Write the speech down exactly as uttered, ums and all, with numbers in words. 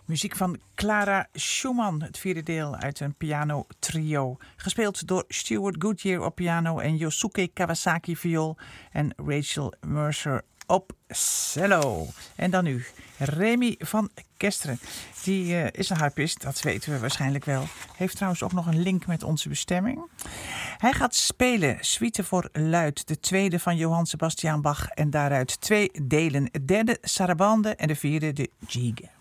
Muziek van Clara Schumann, het vierde deel uit een piano-trio. Gespeeld door Stuart Goodyear op piano en Yosuke Kawasaki viool en Rachel Mercer op cello. En dan nu Remy van Kesteren. Die uh, is een harpist, dat weten we waarschijnlijk wel. Heeft trouwens ook nog een link met onze bestemming. Hij gaat spelen Suite voor luid, de tweede van Johann Sebastian Bach. En daaruit twee delen. Het derde Sarabande en de vierde de Gigue.